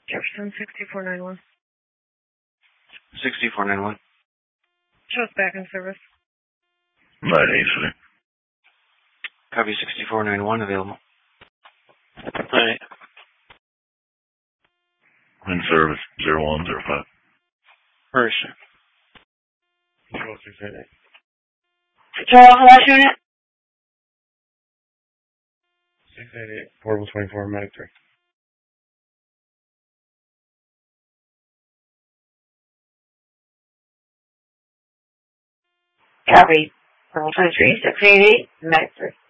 Jefferson 6491. 6491. Show us back in service. 983. Copy 6491 available. Alright. In service 0105. First, sir. Control 688. Control, last unit. 688. Portable 24, medic 3. Copy. Portable 23, 688, medic 3.